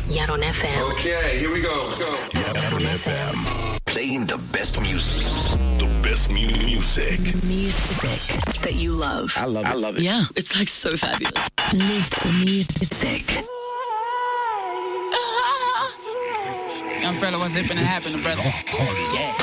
Yaron FM. Okay, here we go. Yaron FM. Playing the best music. The best music. Music that you love. I love it. Yeah, it's like so fabulous. Live the music. Young fella, what's it finna happen, brother? Yeah.